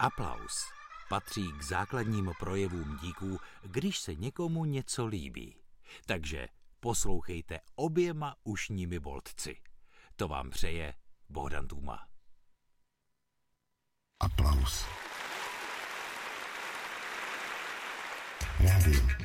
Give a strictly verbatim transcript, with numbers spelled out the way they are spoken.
Aplaus patří k základním projevům díků, když se někomu něco líbí. Takže poslouchejte oběma ušními boltci. To vám přeje Bohdan Tůma. Aplaus. Nevím.